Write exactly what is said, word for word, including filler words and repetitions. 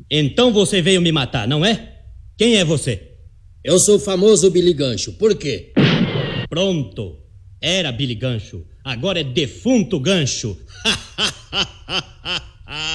Então você veio me matar, não é? Quem é você? Eu sou o famoso Billy Gancho. Por quê? Pronto. Era Billy Gancho. Agora é defunto Gancho.